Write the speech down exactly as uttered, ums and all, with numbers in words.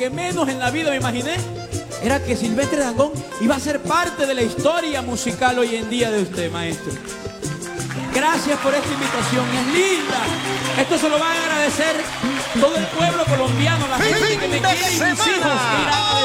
que menos en la vida me imaginé era que Silvestre Dangond iba a ser parte de la historia musical hoy en día de usted, maestro. Gracias por esta invitación, es linda. Esto se lo van a agradecer todo el pueblo colombiano, la gente que me quiere y mis hijos que irán a